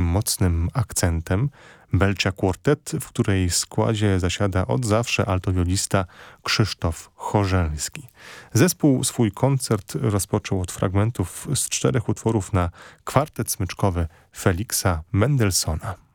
mocnym akcentem. Belcia Quartet, w której składzie zasiada od zawsze altowiolista Krzysztof Chorzelski. Zespół swój koncert rozpoczął od fragmentów z 4 utworów na kwartet smyczkowy Feliksa Mendelssohna.